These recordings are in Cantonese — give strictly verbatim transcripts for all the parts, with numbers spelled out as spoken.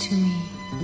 to me。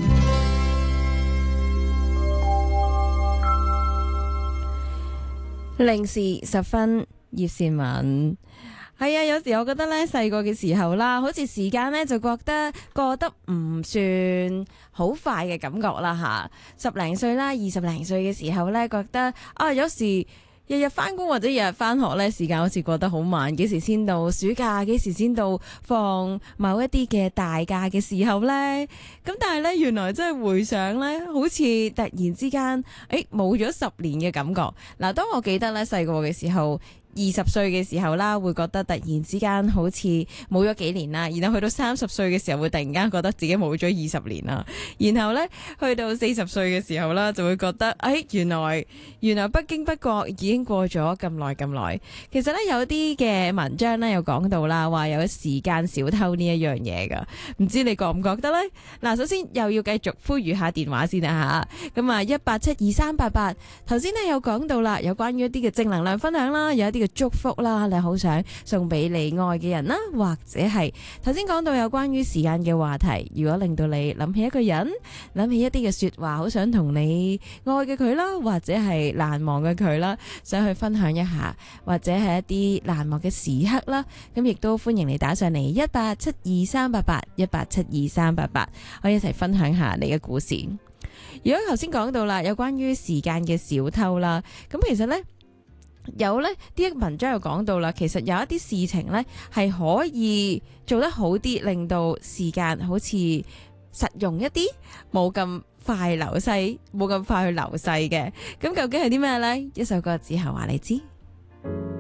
零時十分，葉倩文。係啊，有時我覺得咧，細個嘅時候啦，好似時間咧就覺得過得唔算好快嘅感覺啦吓。十零歲啦，二十零歲嘅時候咧，覺得啊，有時日日翻工或者日日翻學咧，時間好似過得好慢。幾時先到暑假？幾時先到放某一啲嘅大假嘅時候呢？咁但係咧，原來真係回想咧，好似突然之間，誒冇咗十年嘅感覺。嗱，當我記得咧細個嘅時候。二十歲嘅時候啦，會覺得突然之間好似冇咗幾年啦，然後去到三十歲嘅時候會突然間覺得自己冇咗二十年啦，然後呢，去到四十歲嘅時候啦，就會覺得誒、哎、原來原來不經不覺已經過咗咁耐咁耐。其實呢，有啲嘅文章呢，有講到啦，話有時間小偷呢一樣嘢噶，唔知你覺唔覺得呢？嗱，首先又要繼續呼籲下電話先啦吓，咁啊一八七二三八八，頭先呢，有講到啦，有關於一啲嘅正能量分享啦，有一啲嘅祝福啦，你好想送俾你愛嘅人啦，或者係頭先講到有關於時間嘅話題，如果令到你諗起一個人，諗起一啲嘅說話，好想同你愛嘅佢啦，或者係難忘嘅佢啦，想去分享一下，或者係一啲難忘嘅時刻啦，咁亦都歡迎你打上嚟一八七二三八八一八七二三八八，可以一齊分享下你嘅故事。如果頭先講到啦，有關於時間嘅小偷啦，咁其實呢。有呢啲文章又講到啦，其實有一啲事情呢係可以做得好啲，令到時間好似實用一啲，冇咁快流逝，冇咁快去流逝嘅。咁究竟係啲咩呢？一首歌之後話你知。